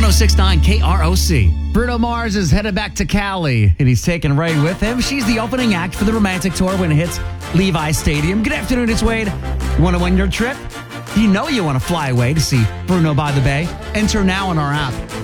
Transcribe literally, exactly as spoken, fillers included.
six point nine K R O C. Bruno Mars is headed back to Cali, and he's taking Ray with him. She's the opening act for the Romantic Tour when it hits Levi Stadium. Good afternoon, it's Wade. Want to win your trip? You know you want to fly away to see Bruno by the Bay? Enter now on our app.